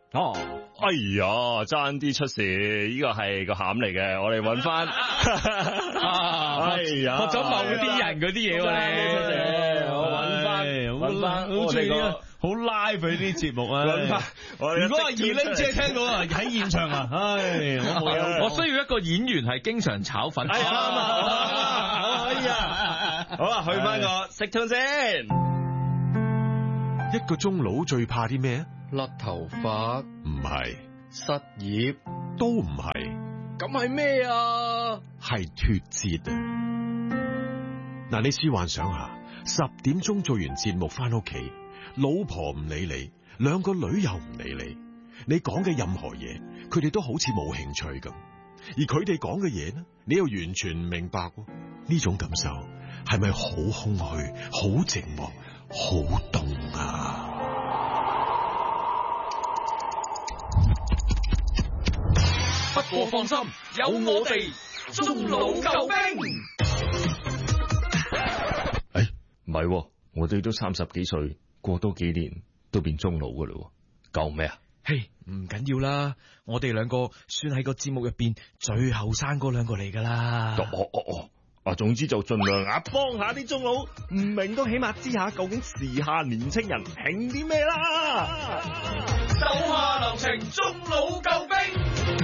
哦，哎呀，爭啲出事，呢個係個餡嚟嘅，我哋揾翻。哎呀， 學咗某啲人嗰啲嘢喎你， 我揾翻， 好中意好 live 佢啲節目啊！如果阿二玲姐聽到啊，喺現場啊，唉，我冇有，我需要一個演員係經常炒粉。 係啊，可以啊，好啦，去翻個食通先。 一個中佬最怕啲咩？ 甩頭髮唔係， 失業都唔係， 咁係咩啊？ 係脫節啊！嗱，你試幻想下，10點鐘做完節目翻屋企，老婆唔理你，兩個女又唔理你，你講嘅任何嘢，佢哋都好似冇興趣咁，而佢哋講嘅嘢呢，你又完全唔明白。呢種感受係咪好空虛、好寂寞、好凍啊？ 不過放心，有我哋中佬救兵。 唔係，我哋都30幾歲，過多幾年都變中佬噶啦，救咩啊？ 嘿，唔緊要啦，我哋兩個算係個節目入邊最後生嗰兩個嚟噶啦。 總之就盡量幫下啲中佬，唔明都起碼知下究竟時下年青人興啲咩啦。 手下留情，中佬救兵。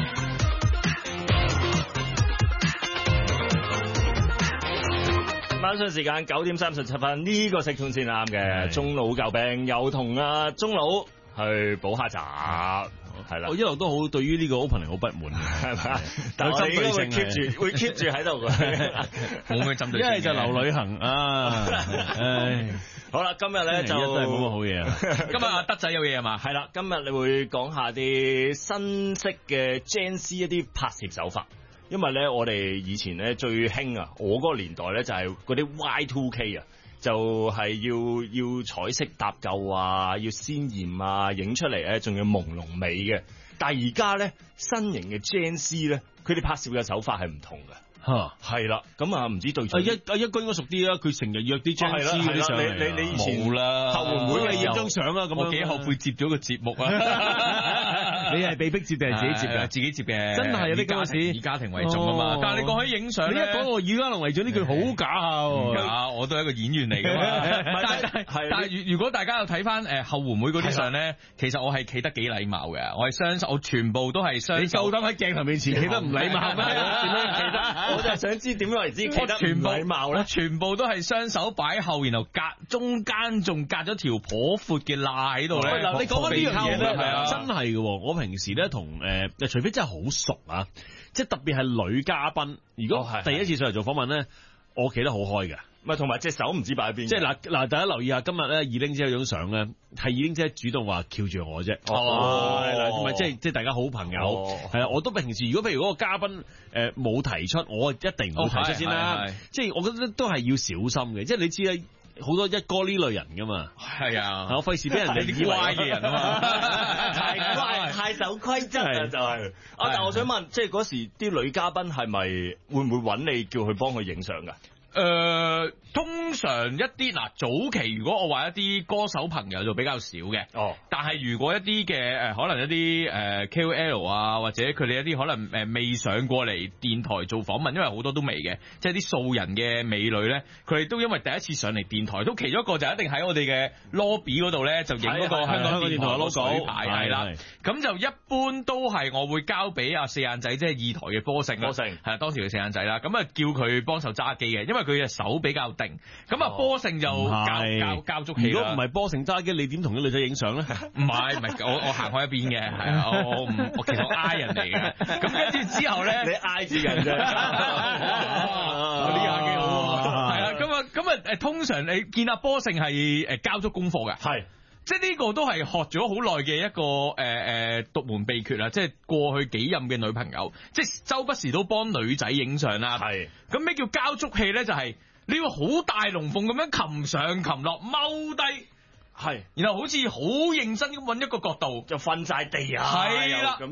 晚上時間9點37分，呢個食通先啱嘅。中佬救兵又同中佬去補下習，係啦。 我一路都好對於呢個 opening 好不滿， 係咪？但係我哋應該會 keep 住喺度嘅， 冇咩針對性。一係就留旅行啊，唉。 好啦，今日咧就真係冇乜好嘢啊！今日阿德仔有嘢係嘛？ 係啦，今日你會講下啲新式嘅 Gen Z 一啲拍攝手法。因為咧，我哋以前咧最興啊，我嗰個年代咧就係嗰啲 Y2K 啊，就係要彩色搭救啊，要鮮豔啊，影出嚟咧仲要朦朧美嘅。但係而家咧新型嘅 Gen Z 咧，佢哋拍攝嘅手法係唔同嘅。係啦，咁啊唔知對錯。一哥應該熟啲啦，佢成日約啲 Gen Z 嗰啲上嚟。你以前冇啦，後援會你影張相啊，咁我幾後悔接咗個節目啊！你係被逼接定係自己接嘅？自己接嘅，真係有啲嗰時以家庭為重啊嘛。但係你講起影相，你一講我以家庭為重呢句好假啊！假，我都係一個演員嚟㗎嘛。但係如果大家有睇翻後援會嗰啲相咧，其實我係企得幾禮貌嘅，我係雙手，我全部都係雙手。你夠膽喺鏡頭面前企得唔禮貌咩？點樣企得？我就係想知點樣為之企得唔禮貌咧？全部都係雙手擺後，然後中間仲隔咗條頗闊嘅罅喺度咧。嗱，你講緊呢樣嘢咧，真係嘅。我平時咧同除非真係好熟啊，即係特別係女嘉賓，如果第一次上嚟做訪問咧，我企得好開嘅。唔係，同埋隻手唔知擺喺邊。即係嗱，大家留意下今日咧，二玲姐有張相咧，係二玲姐主動話翹住我啫。同埋即係大家好朋友。係啊，我都平時如果譬如嗰個嘉賓冇提出，我一定唔會提出先啦。即係我覺得都係要小心嘅，即係你知啦，好多一哥呢類人噶嘛。係啊，我費事俾人哋啲乖嘅人啊嘛，太乖太守規則啊就係。但係我想問，即係嗰時啲女嘉賓係咪會唔會揾你叫佢幫佢影相㗎？通常一啲早期如果我話一啲歌手朋友就比較少嘅，但係如果一啲嘅可能一啲KOL 啊，或者佢哋一啲可能未上過嚟電台做訪問，因為好多都未嘅，即係啲素人嘅美女咧，佢哋都因為第一次上嚟電台，都其中一個就一定喺我哋嘅 lobby 嗰度咧，就影嗰個香港電台嘅 logo 牌係啦，咁就一般都係我會交俾阿四眼仔，即係二台嘅波勝係當時嘅四眼仔啦，咁啊叫佢幫手揸機嘅，因為佢嘅手比較定，咁啊波勝就教足氣啦。如果唔係波勝揸機，你點同啲女仔影相咧？唔係，我行開一邊嘅，係啊，我其實我挨人嚟嘅。咁跟住之後咧，你挨住人啫。呢下幾好，係啊。咁啊，通常你見阿波勝係交足功課嘅，係。即係呢個都係學咗好耐嘅一個獨門秘訣啦，即係過去幾任嘅女朋友，即係周不時都幫女仔影相啦。係咁咩叫交足氣咧？就係你要好大龍鳳咁樣擒上擒落踎低，係，然後好似好認真咁揾一個角度就瞓晒地啊，係啦咁樣。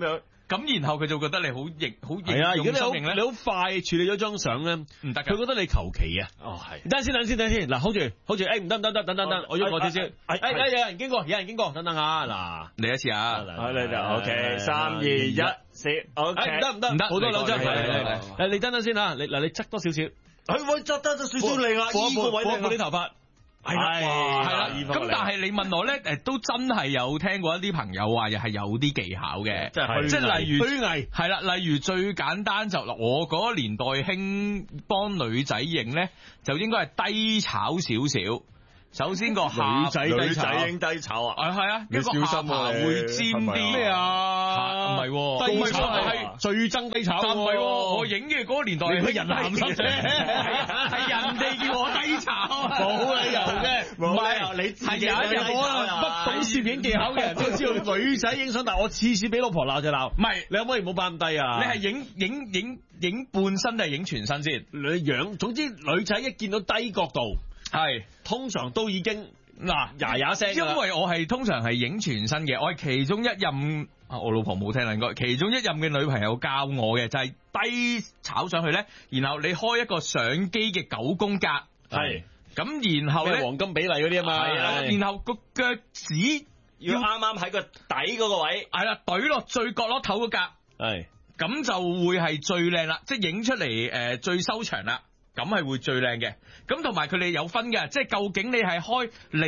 咁然後佢就覺得你好型，好型。 係啊，如果你好快處理咗張相咧， 唔得， 佢覺得你求其啊。 哦，係。 等先，嗱 hold 住，唔得，等，我喐我啲先。有人經過，等下嗱， 嚟一次啊， 你就 OK， 3、2、1，試 OK， 唔得， 好多兩張嚟，你等先吓，你側多少少， 喂，側得咗少少嚟啦，呢個位放啲頭髮。 係啦，咁但係你問我咧，都真係有聽過一啲朋友話，又係有啲技巧嘅，即係例如虛偽，係啦，例如最簡單就我嗰個年代興幫女仔影咧，就應該係低炒少少。首先個女仔應低炒啊， 係啊，一個下巴會尖啲咩啊？ 唔係低炒係最憎低炒， 唔係我影嘅嗰個年代係人鹹濕啫，係人哋叫我低炒， 冇理由嘅， 唔係你係有一日不懂攝影技巧嘅人都知道女仔影相，但係我次次俾老婆鬧就鬧， 唔係你可唔可以唔好扮咁低啊？ 你係影半身定係影全身先？ 你樣，總之女仔一見到低角度。係，通常都已經呀聲， 因為我係通常係影全身嘅，我係其中一任，我老婆冇聽啦應該，其中一任嘅女朋友教我嘅就係低炒上去咧，然後你開一個相機嘅9宮格，係，咁然後咧黃金比例嗰啲啊嘛， 係啦，然後個腳趾要啱啱喺個底嗰個位， 係啦，懟落最角落頭嗰格，係，咁就會係最靚啦，即係影出嚟最收場啦。咁係會最靚嘅，咁同埋佢哋有分嘅，即係究竟你係開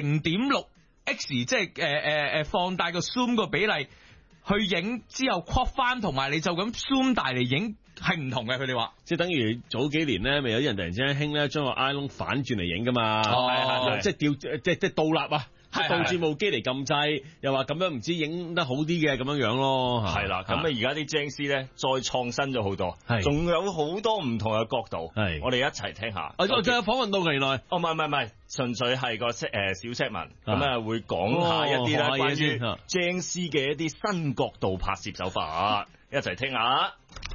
0.6x， 即係放大個 zoom 個比例去影之後 crop 翻，同埋你就咁 zoom 大嚟影係唔同嘅。佢哋話， 即係等於早幾年咧，咪有啲人突然之間興咧，將個 iPhone 反轉嚟影噶嘛，即係吊即係倒立啊！倒轉部機嚟撳掣，又話咁樣唔知影得好啲嘅咁樣樣咯， 係啦。咁啊，而家啲精師咧再創新咗好多，仲有好多唔同嘅角度。係，我哋一齊聽下。 我仲有訪問到原來， 唔係，純粹係個小 segment，咁啊會講下一啲咧關於精師嘅一啲新角度拍攝手法，一齊聽下。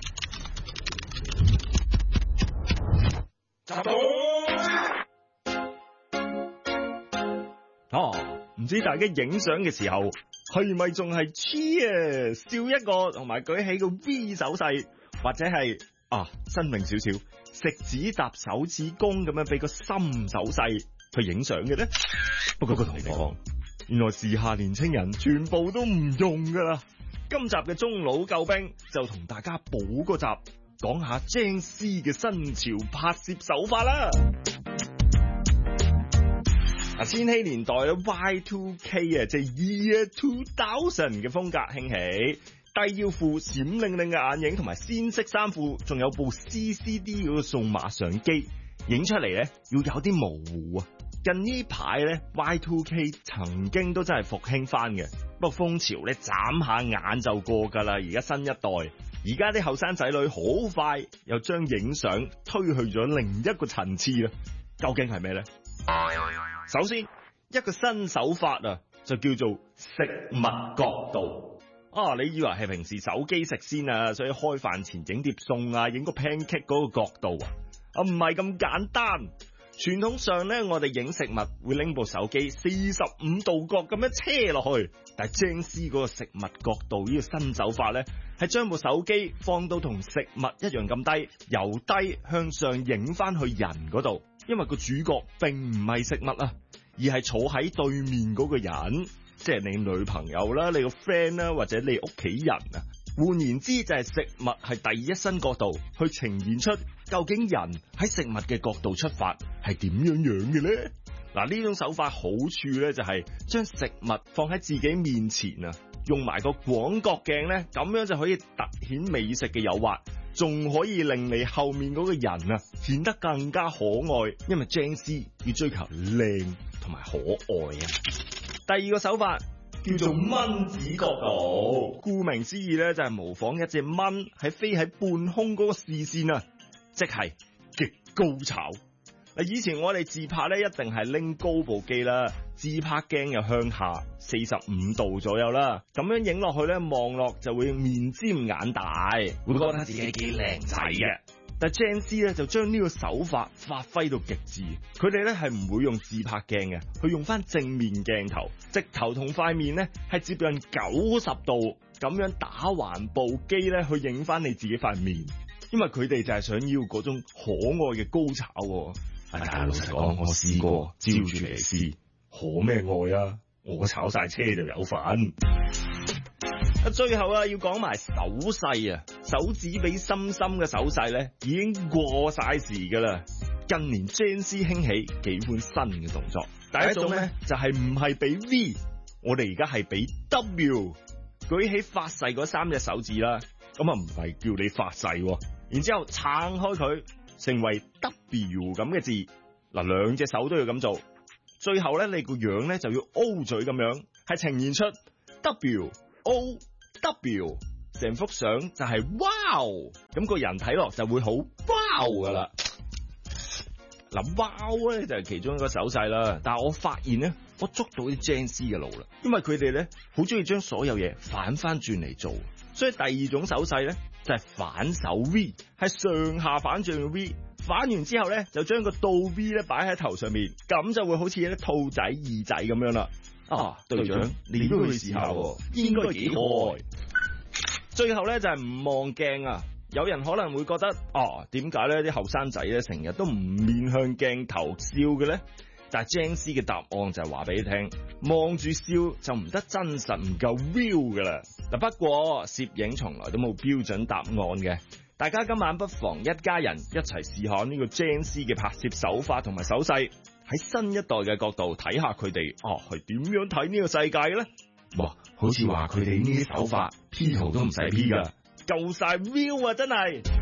唔知大家影相嘅時候係咪仲係 cheer 笑一個，同埋舉起個 V 手勢，或者係新穎少少食指搭手指公咁樣俾個心手勢去影相嘅咧？不過同你講，原來時下年青人全部都唔用噶啦。今集嘅中老救兵就同大家補個習，講下精師嘅新潮拍攝手法啦。千禧年代咧 Y2K 即係 Year 2000嘅風格興起，低腰褲、閃靈靈嘅眼影同埋鮮色衫褲，仲有部 CCD 嗰個數碼相機，影出嚟咧要有啲模糊啊。近呢排咧 Y2K 曾經都真係復興翻嘅，不過風潮咧眨下眼就過噶啦。而家新一代，而家啲後生仔女好快又將影相推去咗另一個層次啦。究竟係咩咧？首先，一個新手法就叫做食物角度。你以為係平時手機食先所以開飯前影碟餸影個 pancake 嗰個角度唔係咁簡單。傳統上咧，我哋影食物會拎部手機45度角咁樣車落去，但係精師嗰個食物角度呢個新手法咧，係將部手機放到同食物一樣咁低，由低向上影翻去人嗰度。因為個主角並唔係食物而係坐喺對面嗰個人，即係你女朋友啦、你個 friend 啦，或者你屋企人換言之，就係食物係第一身角度去呈現出究竟人喺食物嘅角度出發係點樣樣嘅咧？呢種手法好處咧就係將食物放喺自己面前用埋個廣角鏡咧，咁樣就可以凸顯美食嘅誘惑。仲可以令你後面嗰個人顯得更加可愛，因為精師要追求靚同埋可愛第二個手法叫做蚊子角度，顧名思義咧就係模仿一隻蚊喺飛喺半空嗰個視線即係極高炒。以前我哋自拍咧一定係拎高部機啦，自拍鏡又向下45度左右啦，咁樣影落去咧望落就會面尖眼大，會覺得自己幾靚仔嘅。 但 Gen Z 咧就將呢個手法發揮到極致，佢哋咧係唔會用自拍鏡嘅，佢用翻正面鏡頭，直頭同塊面咧係接近90度咁樣打橫部機咧去影翻你自己塊面，因為佢哋就係想要嗰種可愛嘅高潮。但係老實講，我試過照住嚟試，可咩愛啊？我炒晒車就有份。最後啊，要講埋手勢啊，手指比心心嘅手勢咧，已經過晒時噶啦。近年 Gen Z 興起幾款新嘅動作，第一種咧就係唔係比 V， 我哋而家係比 W， 舉起發誓嗰3隻手指啦，咁啊唔係叫你發誓，然之後撐開佢，成為 W 咁嘅字，嗱2隻手都要咁做，最後咧你個樣咧就要 O 嘴咁樣，係呈現出 W。成幅相就係 wow， 咁個人睇落就會好 wow 噶啦。嗱 wow 咧就係其中一個手勢啦，但係我發現咧，我捉到啲 Gen Z 嘅路啦，因為佢哋咧好中意將所有嘢反翻轉嚟做，所以第二種手勢咧就係反手 V， 係上下反轉嘅 V， 反完之後咧就將個倒 V 咧擺喺頭上面，咁就會好似一啲兔仔耳仔咁樣啦。隊長，你都去試下，應該幾可愛。最後咧就係唔望鏡啊！有人可能會覺得點解咧啲後生仔咧成日都唔面向鏡頭笑嘅咧？但係 Gen Z 嘅答案就係話俾你聽，望住笑就唔得真實，唔夠 real 噶啦。嗱，不過攝影從來都冇標準答案嘅，大家今晚不妨一家人一齊試下呢個 Gen Z 嘅拍攝手法同埋手勢，喺新一代嘅角度睇下佢哋係點樣睇呢個世界嘅咧？哇，好似話佢哋呢啲手法 P 圖都唔使 P 噶，夠晒 real 啊！真係。